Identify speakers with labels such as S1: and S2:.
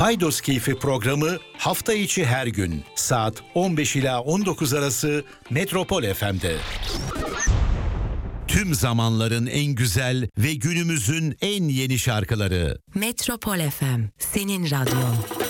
S1: Paydos Keyfi programı hafta içi her gün saat 15 ila 19 arası Metropol FM'de. Tüm zamanların en güzel ve günümüzün en yeni şarkıları.
S2: Metropol FM, senin radyon.